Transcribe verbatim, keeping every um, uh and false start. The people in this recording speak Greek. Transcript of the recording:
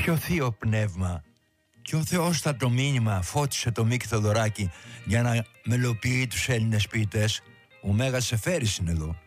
Ποιο θείο πνεύμα και ο Θεός θα το μήνυμα φώτισε το Μίκη Θοδωράκη για να μελοποιεί τους Έλληνες ποιητές. Ο Μέγας Εφέρης είναι εδώ.